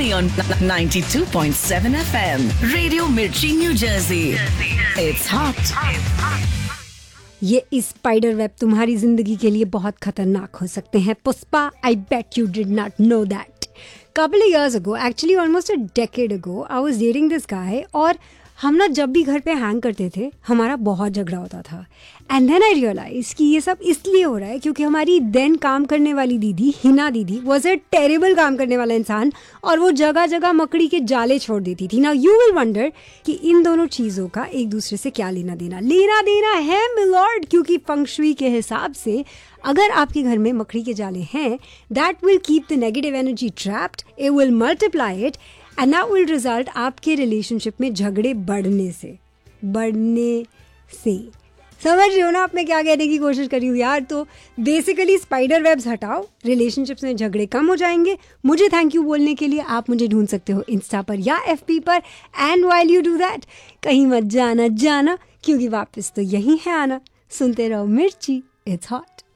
only on 92.7 FM. Radio Mirchi, New Jersey. It's hot. ये spider web तुम्हारी जिंदगी के लिए बहुत खतरनाक हो सकते हैं. Pushpa, I bet you did not know that. Couple of years ago, actually almost a decade ago, I was dating this guy और हम ना जब भी घर पे हैंग करते थे हमारा बहुत झगड़ा होता था. एंड देन आई रियलाइज कि ये सब इसलिए हो रहा है क्योंकि हमारी देन काम करने वाली दीदी, हिना दीदी, वॉज ए टेरेबल काम करने वाला इंसान और वो जगह जगह मकड़ी के जाले छोड़ देती थी. नाउ यू विल वंडर कि इन दोनों चीज़ों का एक दूसरे से क्या लेना देना है मिलॉर्ड, क्योंकि फंक्शुई के हिसाब से अगर आपके घर में मकड़ी के जाले हैं, that will keep the negative energy trapped, it will multiply it and that will result आपके रिलेशनशिप में झगड़े बढ़ने से. समझ रहे हो ना आप मैं क्या कहने की कोशिश कर रही हूँ यार. तो बेसिकली स्पाइडर वेब्स हटाओ, रिलेशनशिप्स में झगड़े कम हो जाएंगे. मुझे थैंक यू बोलने के लिए आप मुझे ढूंढ सकते हो इंस्टा पर या FB पर. And while you do that, कहीं मत जाना क्योंकि वापस तो यही है आना. सुनते रहो मिर्ची, इट्स हॉट.